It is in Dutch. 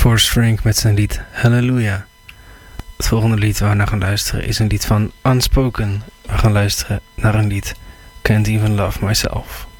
Forrest Frank met zijn lied Hallelujah. Het volgende lied waar we naar gaan luisteren is een lied van Unspoken. We gaan luisteren naar een lied Can't Even Love Myself.